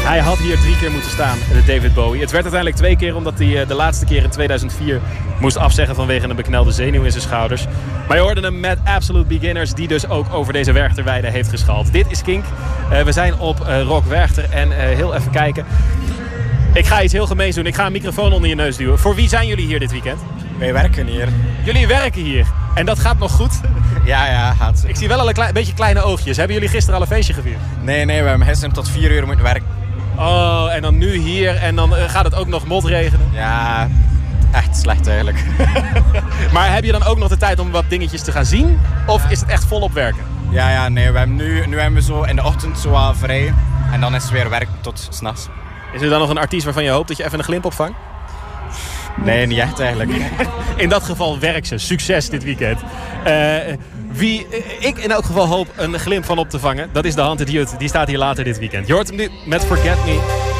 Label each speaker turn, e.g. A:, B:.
A: Hij had hier 3 keer moeten staan, de David Bowie. Het werd uiteindelijk 2 keer omdat hij de laatste keer in 2004 moest afzeggen vanwege een beknelde zenuw in zijn schouders. Maar je hoorde hem met Absolute Beginners, die dus ook over deze Werchterweide heeft geschald. Dit is Kink. We zijn op Rock Werchter en heel even kijken. Ik ga iets heel gemeens doen. Ik ga een microfoon onder je neus duwen. Voor wie zijn jullie hier dit weekend?
B: Wij werken hier.
A: Jullie werken hier. En dat gaat nog goed?
B: Ja, gaat.
A: Ik zie wel al een beetje kleine oogjes. Hebben jullie gisteren al een feestje gevierd?
B: Nee, we hebben gisteren tot 4 uur moeten werken.
A: Oh, en dan nu hier en dan gaat het ook nog motregenen?
B: Ja, echt slecht eigenlijk.
A: Maar heb je dan ook nog de tijd om wat dingetjes te gaan zien? Of is het echt volop werken?
B: Ja, nee, we hebben nu hebben we zo in de ochtend zo wat vrij. En dan is het weer werk tot 's nachts.
A: Is er dan nog een artiest waarvan je hoopt dat je even een glimp opvangt?
B: Nee, niet echt eigenlijk.
A: In dat geval werk ze. Succes dit weekend. Wie ik in elk geval hoop een glimp van op te vangen, dat is de Haunted Youth. Die staat hier later dit weekend. Je hoort hem nu met Forget Me.